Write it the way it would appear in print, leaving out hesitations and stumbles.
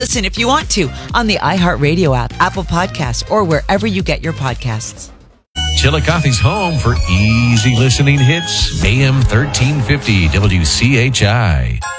listen if you want to on the iHeartRadio app, Apple Podcasts, or wherever you get your podcasts. Chillicothe's home for easy listening hits. AM 1350 WCHI.